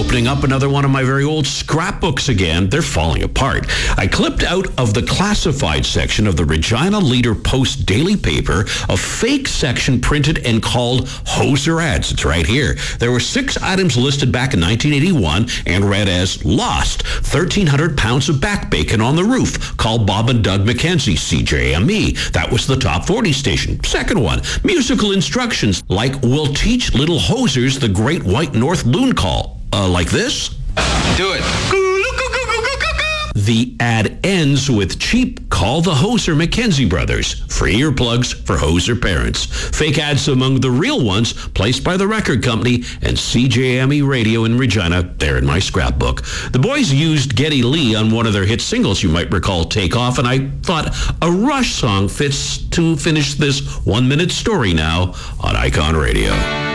opening up another one of my very old scrapbooks again. They're falling apart. I clipped out of the classified section of the Regina Leader Post daily paper a fake section printed and called Hoser Ads. It's right here. There were 6 items listed back in 1981 and read as lost. 1,300 pounds of back bacon on the roof. Call Bob and Doug McKenzie, CJME. That was the top 40 station. Second one, musical instructions like we'll teach little hosers the Great White North Loon Call. Like this? Do it. The ad ends with cheap Call the Hoser McKenzie Brothers. Free earplugs for hoser parents. Fake ads among the real ones placed by the record company and CJME Radio in Regina. There in my scrapbook. The boys used Geddy Lee on one of their hit singles, you might recall, Take Off, and I thought a Rush song fits to finish this 1-minute story now on Icon Radio.